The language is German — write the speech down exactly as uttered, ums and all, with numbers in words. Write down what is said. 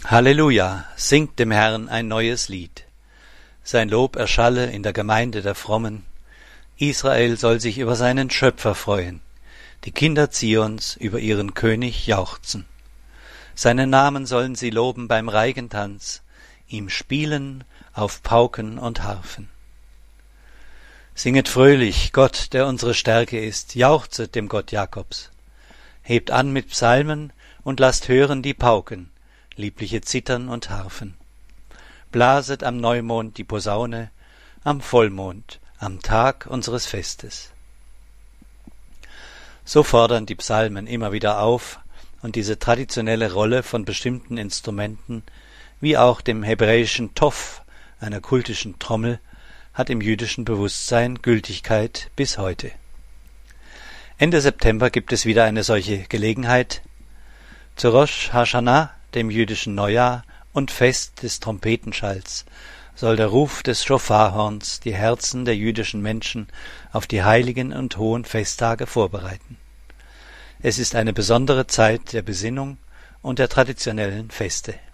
Halleluja, singt dem Herrn ein neues Lied. Sein Lob erschalle in der Gemeinde der Frommen. Israel soll sich über seinen Schöpfer freuen, die Kinder Zions über ihren König jauchzen. Seinen Namen sollen sie loben beim Reigentanz, ihm spielen auf Pauken und Harfen. Singet fröhlich, Gott, der unsere Stärke ist, jauchzet dem Gott Jakobs. Hebt an mit Psalmen und lasst hören die Pauken, liebliche Zittern und Harfen. Blaset am Neumond die Posaune, am Vollmond, am Tag unseres Festes. So fordern die Psalmen immer wieder auf, und diese traditionelle Rolle von bestimmten Instrumenten, wie auch dem hebräischen Tof, einer kultischen Trommel, hat im jüdischen Bewusstsein Gültigkeit bis heute. Ende September gibt es wieder eine solche Gelegenheit. Zu Rosh Hashanah, dem jüdischen Neujahr und Fest des Trompetenschalls, soll der Ruf des Schofarhorns die Herzen der jüdischen Menschen auf die heiligen und hohen Festtage vorbereiten. Es ist eine besondere Zeit der Besinnung und der traditionellen Feste.